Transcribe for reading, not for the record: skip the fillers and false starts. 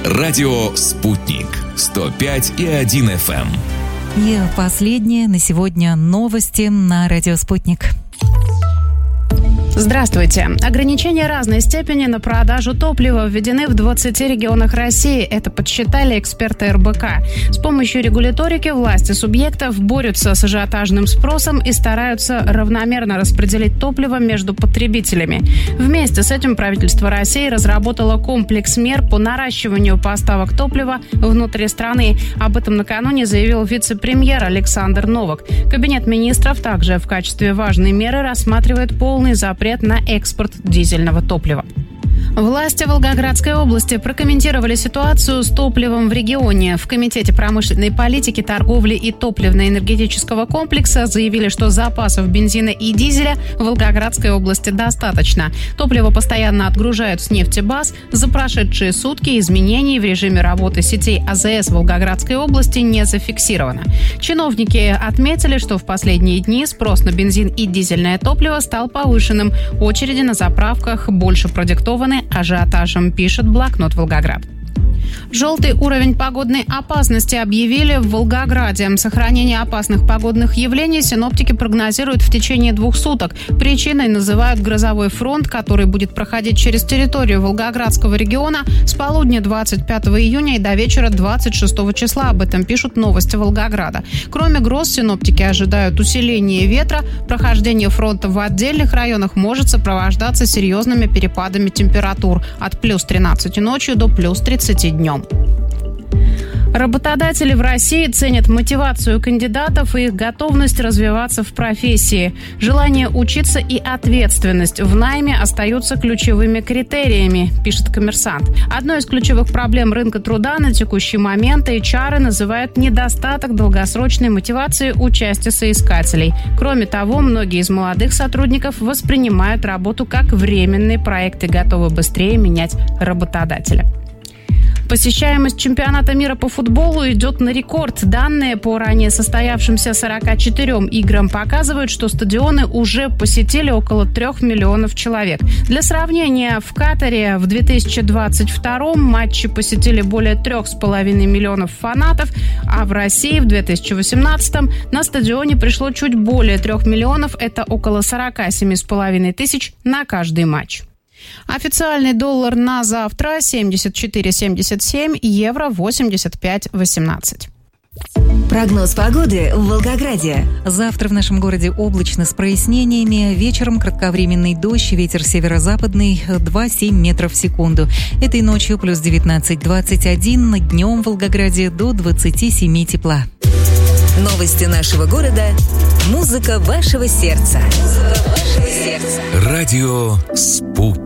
Радио «Спутник» 105,1 FM. И последние на сегодня новости на Радио «Спутник». Здравствуйте. Ограничения разной степени на продажу топлива введены в 20 регионах России. Это подсчитали эксперты РБК. С помощью регуляторики власти субъектов борются с ажиотажным спросом и стараются равномерно распределить топливо между потребителями. Вместе с этим правительство России разработало комплекс мер по наращиванию поставок топлива внутри страны. Об этом накануне заявил вице-премьер Александр Новак. Кабинет министров также в качестве важной меры рассматривает полный запрет на экспорт дизельного топлива. Власти Волгоградской области прокомментировали ситуацию с топливом в регионе. В Комитете промышленной политики, торговли и топливно-энергетического комплекса заявили, что запасов бензина и дизеля в Волгоградской области достаточно. Топливо постоянно отгружают с нефтебаз. За прошедшие сутки изменений в режиме работы сетей АЗС Волгоградской области не зафиксировано. Чиновники отметили, что в последние дни спрос на бензин и дизельное топливо стал повышенным. Очереди на заправках больше продиктованы ажиотажем, пишет блокнот Волгоград. Желтый уровень погодной опасности объявили в Волгограде. Сохранение опасных погодных явлений синоптики прогнозируют в течение 2 суток. Причиной называют грозовой фронт, который будет проходить через территорию Волгоградского региона с полудня 25 июня и до вечера 26 числа. Об этом пишут новости Волгограда. Кроме гроз, синоптики ожидают усиления ветра. Прохождение фронта в отдельных районах может сопровождаться серьезными перепадами температур от плюс 13 ночью до плюс 30 днем. Работодатели в России ценят мотивацию кандидатов и их готовность развиваться в профессии. Желание учиться и ответственность в найме остаются ключевыми критериями, пишет «Коммерсант». Одной из ключевых проблем рынка труда на текущий момент HR называют недостаток долгосрочной мотивации у части соискателей. Кроме того, многие из молодых сотрудников воспринимают работу как временный проект и готовы быстрее менять работодателя. Посещаемость чемпионата мира по футболу идет на рекорд. Данные по ранее состоявшимся 44 играм показывают, что стадионы уже посетили около 3 миллионов человек. Для сравнения, в Катаре в 2022 матчи посетили более 3,5 миллионов фанатов, а в России в 2018 на стадионе пришло чуть более 3 миллионов. Это около 47,5 тысяч на каждый матч. Официальный доллар на завтра 74,77, евро 85,18. Прогноз погоды в Волгограде. Завтра в нашем городе облачно с прояснениями. Вечером кратковременный дождь, ветер северо-западный 2,7 метров в секунду. Этой ночью плюс 19-21, днем в Волгограде до 27 тепла. Новости нашего города. Музыка вашего сердца. Радио «Спутник».